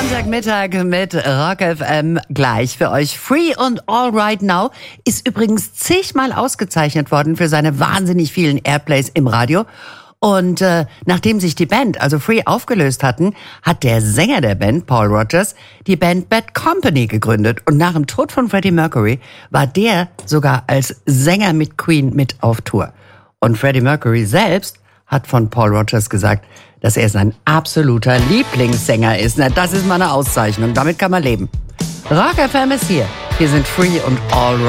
Sonntagmittag mit Rock FM gleich für euch. Free und All Right Now ist übrigens zigmal ausgezeichnet worden für seine wahnsinnig vielen Airplays im Radio. Und nachdem sich die Band, also Free, aufgelöst hatten, hat der Sänger der Band, Paul Rodgers, die Band Bad Company gegründet. Und nach dem Tod von Freddie Mercury war der sogar als Sänger mit Queen mit auf Tour. Und Freddie Mercury selbst hat von Paul Rodgers gesagt, dass er sein absoluter Lieblingssänger ist. Na, das ist mal eine Auszeichnung. Damit kann man leben. Rock FM ist hier. Wir sind Free und All Right.